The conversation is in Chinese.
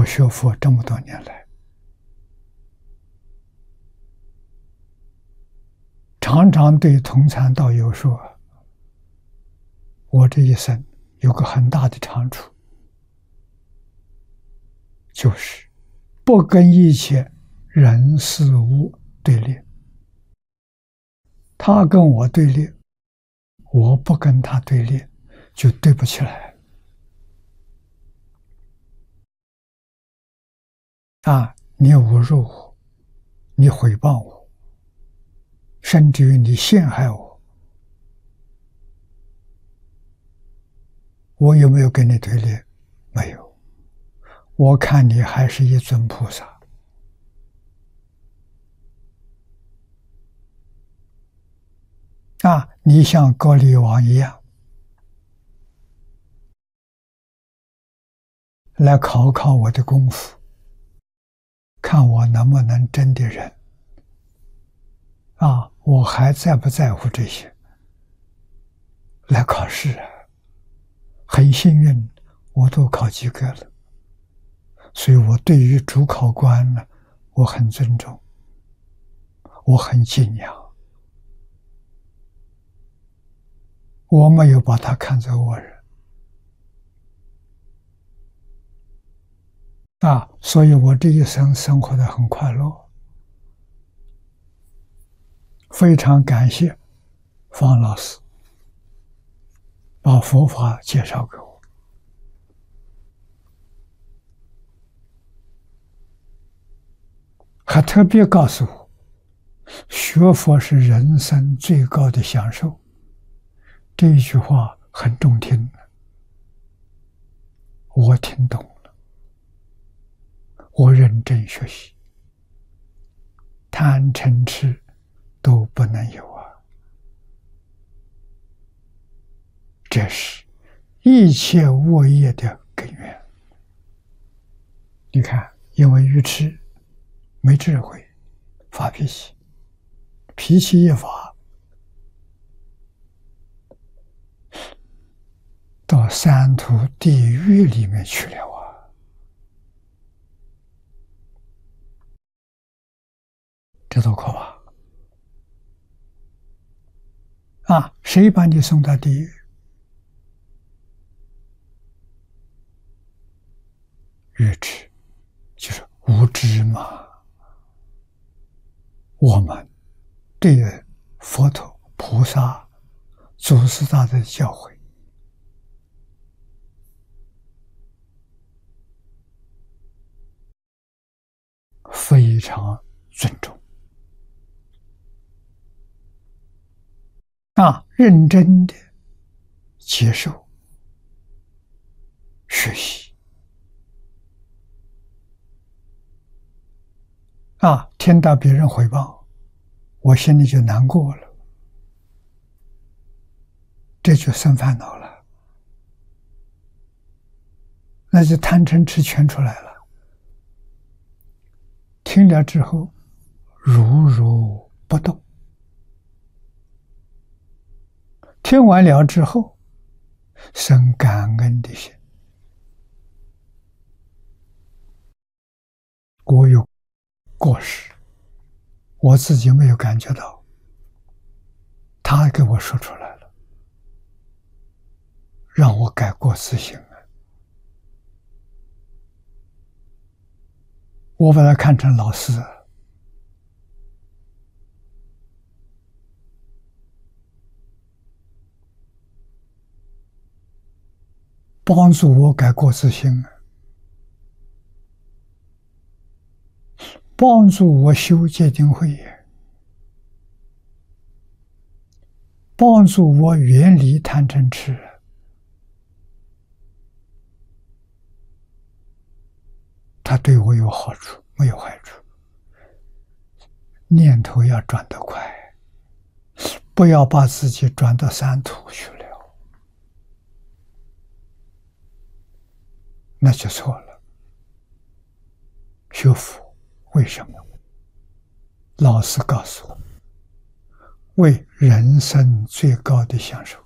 我学佛这么多年来，常常对同参道友说，我这一生有个很大的长处，就是不跟一切人事物对立。他跟我对立，我不跟他对立，就对不起来。你侮辱我，你诽谤我，甚至于你陷害我，我有没有跟你对立？没有。我看你还是一尊菩萨。你像高丽王一样，来考考我的功夫，看我能不能真的忍。我还在不在乎这些？来考试很幸运，我都考及格了。所以我对于主考官呢，我很尊重，我很敬仰。我没有把他看作恶人。所以我这一生生活得很快乐。非常感谢方老师把佛法介绍给我，还特别告诉我，学佛是人生最高的享受。这一句话很中听，我听懂了，我认真学习，贪嗔痴都不能有这是一切恶业的根源。你看，因为愚痴，没智慧，发脾气，脾气一发，到三途地狱里面去了这多可怕！谁把你送到地狱？愚痴，就是无知嘛。我们对佛陀、菩萨、祖师大德的教诲非常尊重，认真的接受、学习。听到别人诽谤，我心里就难过了，这就生烦恼了，那就贪嗔痴全出来了。听了之后，如如不动。听完了之后，生感恩的心。我有过失，我自己没有感觉到，他给我说出来了，让我改过自新我把他看成老师，帮助我改过自新，帮助我修戒定慧，帮助我远离贪嗔痴。他对我有好处，没有坏处。念头要转得快，不要把自己转到三途去了，那就错了。学佛为什么？老师告诉我，为人生最高的享受。